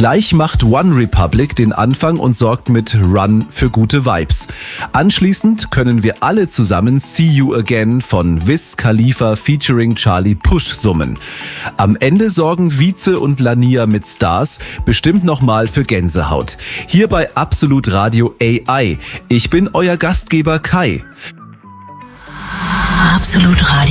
Gleich macht One Republic den Anfang und sorgt mit Run für gute Vibes. Anschließend können wir alle zusammen See You Again von Wiz Khalifa featuring Charlie Puth summen. Am Ende sorgen Vize und Lania mit Stars bestimmt nochmal für Gänsehaut. Hier bei Absolut Radio AI. Ich bin euer Gastgeber Kai. Absolut Radio.